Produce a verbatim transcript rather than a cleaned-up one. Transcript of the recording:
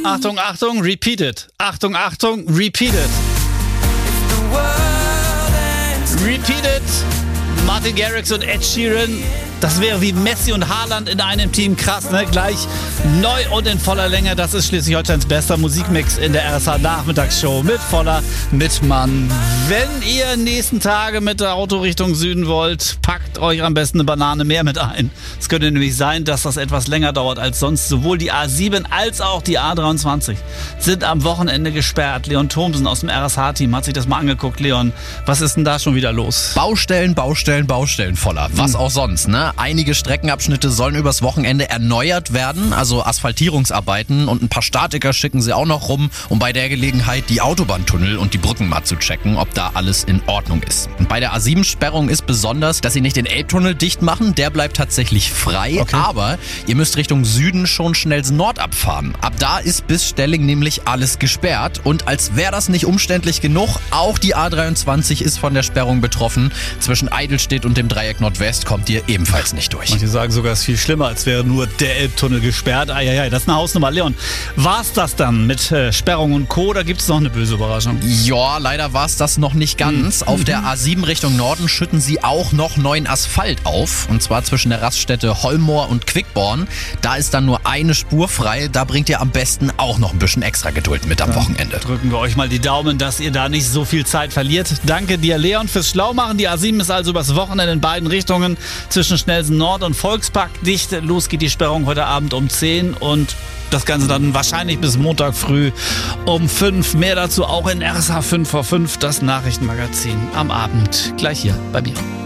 Achtung, Achtung, repeat it. Achtung, Achtung, repeat it. Repeat it. Martin Garrix und Ed Sheeran. Das wäre wie Messi und Haaland in einem Team. Krass, ne? Gleich neu und in voller Länge. Das ist Schleswig-Holsteins bester Musikmix in der R S H-Nachmittagsshow mit Voller, mit Mann. Wenn ihr nächsten Tage mit der Auto Richtung Süden wollt, packt euch am besten eine Banane mehr mit ein. Es könnte nämlich sein, dass das etwas länger dauert als sonst. Sowohl die A sieben als auch die A dreiundzwanzig sind am Wochenende gesperrt. Leon Thomsen aus dem R S H-Team hat sich das mal angeguckt. Leon, was ist denn da schon wieder los? Baustellen, Baustellen, Baustellen voller. Was Hm. auch sonst, ne? Einige Streckenabschnitte sollen übers Wochenende erneuert werden, also Asphaltierungsarbeiten, und ein paar Statiker schicken sie auch noch rum, um bei der Gelegenheit die Autobahntunnel und die Brücken mal zu checken, ob da alles in Ordnung ist. Und bei der A sieben Sperrung ist besonders, dass sie nicht den Elbtunnel dicht machen, der bleibt tatsächlich frei, Okay. aber ihr müsst Richtung Süden schon Schnellsen Nord abfahren. Ab da ist bis Stelling nämlich alles gesperrt, und als wäre das nicht umständlich genug, auch die A dreiundzwanzig ist von der Sperrung betroffen. Zwischen Eidelstedt und dem Dreieck Nordwest kommt ihr ebenfalls nicht durch. Manche sagen sogar, es ist viel schlimmer, als wäre nur der Elbtunnel gesperrt. Eieiei, das ist eine Hausnummer. Leon, war's das dann mit äh, Sperrung und Co.? Da gibt es noch eine böse Überraschung. Ja, leider war es das noch nicht ganz. Auf der A sieben Richtung Norden schütten sie auch noch neuen Asphalt auf. Und zwar zwischen der Raststätte Hollmoor und Quickborn. Da ist dann nur eine Spur frei. Da bringt ihr am besten auch noch ein bisschen extra Geduld mit am Wochenende. Drücken wir euch mal die Daumen, dass ihr da nicht so viel Zeit verliert. Danke dir, Leon, fürs Schlaumachen. Die A sieben ist also übers Wochenende in beiden Richtungen zwischen Schnellsen Nord und Volkspark dicht. Los geht die Sperrung heute Abend um zehn und das Ganze dann wahrscheinlich bis Montag früh um fünf. Mehr dazu auch in R S H fünf vor fünf, das Nachrichtenmagazin am Abend. Gleich hier bei mir.